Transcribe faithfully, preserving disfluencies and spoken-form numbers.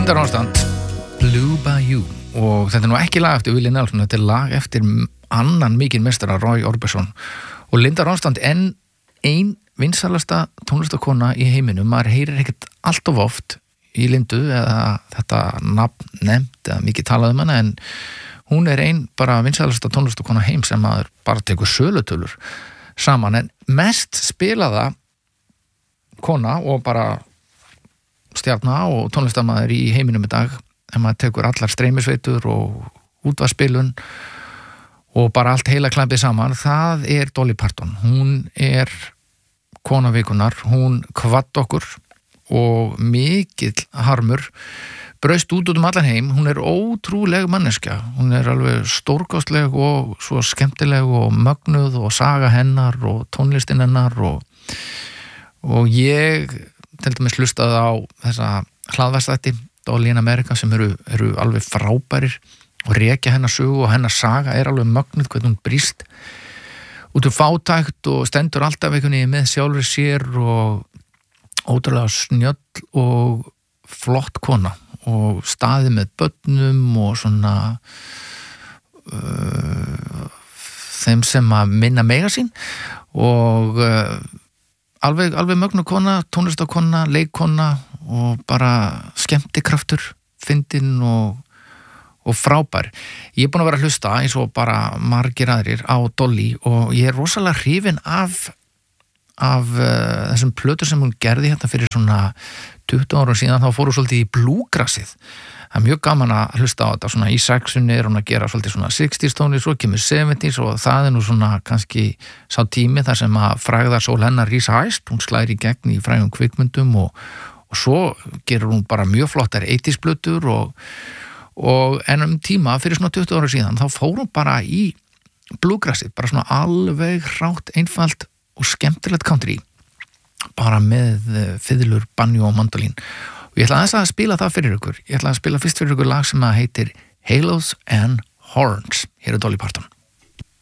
Linda Ronstadt, Blue Bayou, og þetta er nú ekki lag eftir Willie Nelson, þetta er lag eftir annan mikinn meistara, Roy Orbison, og Linda Ronstadt enn ein vinsalasta tónlistakona í heiminum. Maður heyrir ekkert allt of oft í Lindu eða þetta nafn nefnt eða mikið talað um hana, en hún er ein bara vinsalasta tónlistakona heim sem maður bara tekur sölutölur saman, en mest spilaða kona og bara stjarna og tónlistarmaður í heiminum í dag, en maður tekur allar streymisveitur og útvarpsspilun og bara allt heila klampið saman, það er Dolly Parton. Hún er kona vikunar, hún kvadd okkur og mikill harmur braust út út um allan heim. Hún er ótrúleg manneskja, hún er alveg stórkostleg og svo skemmtileg og mögnuð, og saga hennar og tónlistin hennar, og, og ég til dæmis hlustaði á þessa hlaðvarpsþætti Dolly in America sem eru, eru alveg frábærir og rekja hennar sögu, og hennar saga er alveg mögnuð, hvernig hún brýst út úr fátækt og stendur alltaf einhvern veginn með sjálfri sér, og ótrúlega snjöll og flott kona og staðið með börnum og svona uh, þeim sem að minna mega sín, og uh, alveg, alveg mögnu kona, tónlistakona, leikkona og bara skemmtikraftur, fyndin og, og frábær. Ég er búin að vera að hlusta eins og bara margir aðrir á Dolly, og ég er rosalega hrifin af af uh, þessum plötur sem hún gerði hérna fyrir svona tuttugu árum síðan. Þá fóru svolítið í bluegrassið. Það er mjög gaman að hlusta á þetta, svona í sexunni er hún að gera svolítið svona sexties tónlist, svo kemur seventies, og það er nú svona kannski sá tími þar sem að frægðarsól hennar rísa hæst, hún slæri í gegn í frægum kvikmyndum, og, og svo gerur hún bara mjög flottar eighties plötur, og, og en um tíma fyrir svona tuttugu árum síðan þá fór hún bara í bluegrassið, bara svona alveg hrátt, einfalt og skemmtilegt country, bara með fiðlur, banjo og mandolín. Og ég ætla aðeins að spila það fyrir ykkur. Ég ætla að spila fyrst fyrir ykkur lag sem að heitir Halos and Horns. Hér er Dolly Parton.